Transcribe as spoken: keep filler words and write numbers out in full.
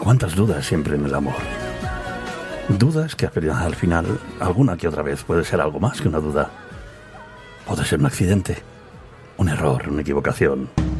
cuántas dudas siempre en el amor. Dudas que al final, alguna que otra vez, puede ser algo más que una duda. Puede ser un accidente, un error, una equivocación.